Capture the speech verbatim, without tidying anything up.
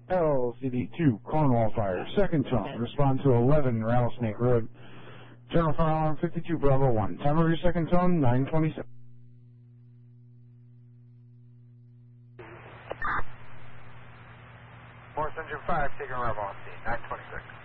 L C D two, Cornwall Fire, second tone, respond to eleven Rattlesnake Road. General Fire Alarm fifty-two Bravo one. Time of your second tone, nine twenty-seven. Morse Engine five, taking arrival on scene, nine twenty-six.